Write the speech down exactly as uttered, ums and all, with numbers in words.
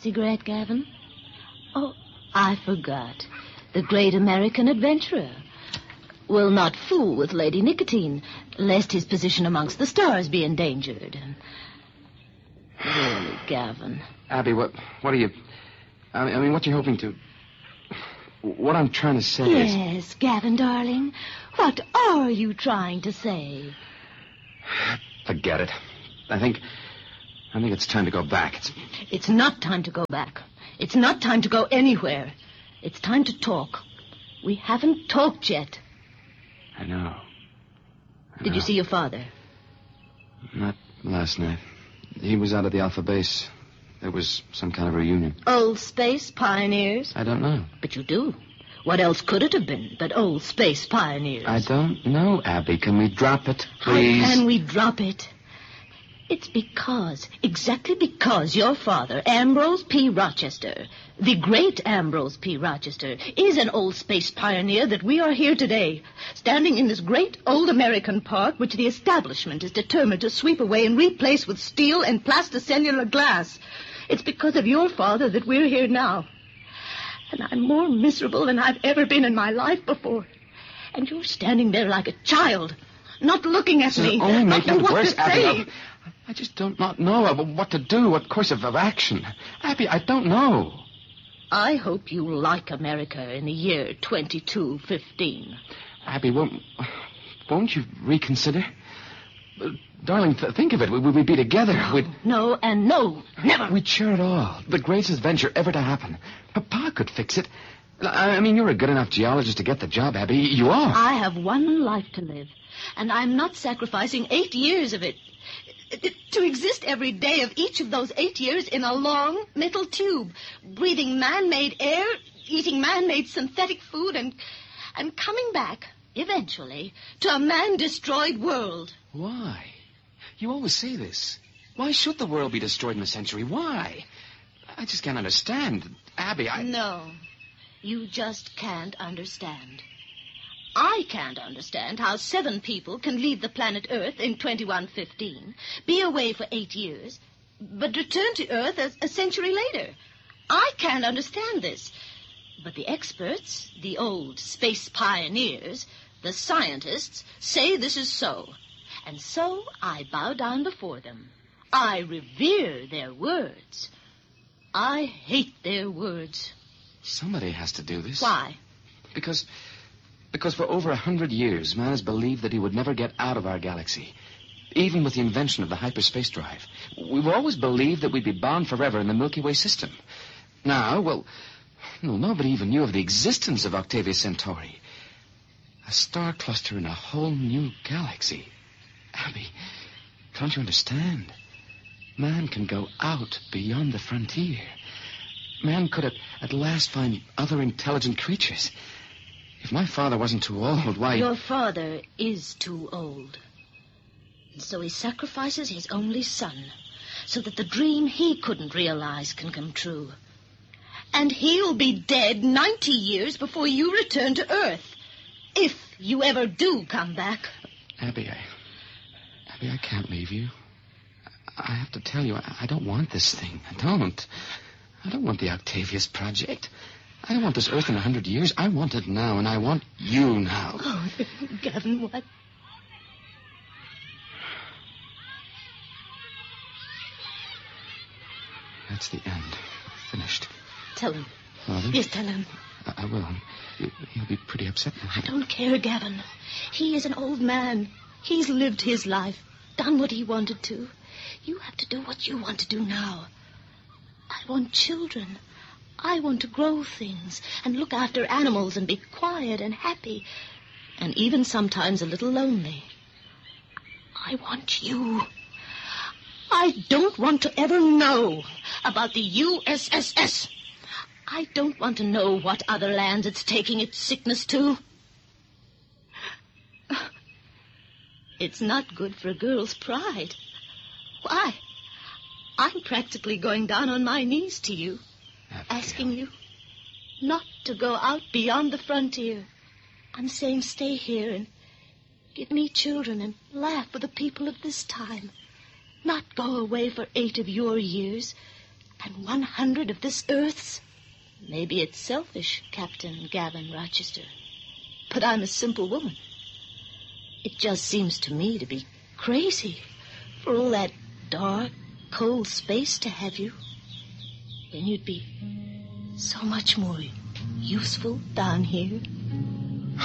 cigarette, Gavin? Oh, I forgot. The great American adventurer will not fool with Lady Nicotine, lest his position amongst the stars be endangered. Really, Gavin. Abby, what what are you... I mean, I mean, what are you hoping to... What I'm trying to say yes, is... Yes, Gavin, darling. What are you trying to say? Forget it. I think... I think it's time to go back. It's... It's not time to go back. It's not time to go anywhere. It's time to talk. We haven't talked yet. I know. I Did know. you see your father? Not last night. He was out at the Alpha Base. There was some kind of reunion. Old space pioneers? I don't know. But you do. What else could it have been but old space pioneers? I don't know, Abby. Can we drop it, please? How can we drop it? It's because, exactly because your father, Ambrose P. Rochester, the great Ambrose P. Rochester, is an old space pioneer that we are here today, standing in this great old American park which the establishment is determined to sweep away and replace with steel and plasticellular glass. It's because of your father that we're here now. And I'm more miserable than I've ever been in my life before. And you're standing there like a child, not looking at me. Only not making it what worse, to Abby. say. I just don't not know what to do, what course of, of action. Abby, I don't know. I hope you like America in the year twenty-two fifteen. Abby, won't, won't you reconsider? Uh, darling, th- think of it. We, we'd be together. No, We'd... no, and no, never. We'd share it all. The greatest adventure ever to happen. Papa could fix it. I, I mean, you're a good enough geologist to get the job, Abby. You are. I have one life to live, and I'm not sacrificing eight years of it. To exist every day of each of those eight years in a long metal tube, breathing man-made air, eating man-made synthetic food, and and coming back, eventually, to a man-destroyed world. Why? You always say this. Why should the world be destroyed in a century? Why? I just can't understand. Abby, I... No, you just can't understand. I can't understand how seven people can leave the planet Earth in twenty-one fifteen, be away for eight years, but return to Earth a, a century later. I can't understand this. But the experts, the old space pioneers, the scientists, say this is so. And so I bow down before them. I revere their words. I hate their words. Somebody has to do this. Why? Because... Because for over a hundred years, man has believed that he would never get out of our galaxy, even with the invention of the hyperspace drive. We've always believed that we'd be bound forever in the Milky Way system. Now, well, well, nobody even knew of the existence of Octavia Centauri, a star cluster in a whole new galaxy. Abby, can't you understand? Man can go out beyond the frontier. Man could at, at last find other intelligent creatures. If my father wasn't too old, why... Your father is too old. And so he sacrifices his only son, so that the dream he couldn't realize can come true. And he'll be dead ninety years before you return to Earth. If you ever do come back. Abby, I... Abby, I can't leave you. I have to tell you, I, I don't want this thing. I don't. I don't want the Octavius Project. I don't want this Earth in a hundred years. I want it now, and I want you now. Oh, Gavin, what? That's the end. Finished. Tell him. Father? Yes, tell him. I, I will. He, he'll be pretty upset now. I don't care, Gavin. He is an old man. He's lived his life, done what he wanted to. You have to do what you want to do now. I want children. I want to grow things and look after animals and be quiet and happy and even sometimes a little lonely. I want you. I don't want to ever know about the U S S S. I don't want to know what other lands it's taking its sickness to. It's not good for a girl's pride. Why? I'm practically going down on my knees to you. Abigail. Asking you not to go out beyond the frontier. I'm saying stay here and give me children and laugh with the people of this time. Not go away for eight of your years and one hundred of this Earth's. Maybe it's selfish, Captain Gavin Rochester, but I'm a simple woman. It just seems to me to be crazy for all that dark, cold space to have you. Then you'd be so much more useful down here.